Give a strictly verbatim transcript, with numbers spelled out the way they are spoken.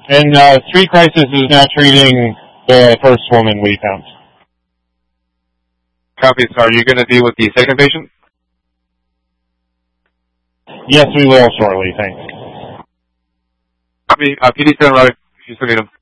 And uh, three Crisis is now treating the first woman we found. Copy. So are you going to deal with the second patient? Yes, we will shortly, thanks. Copy. Uh, P D seven, right, if you still need him.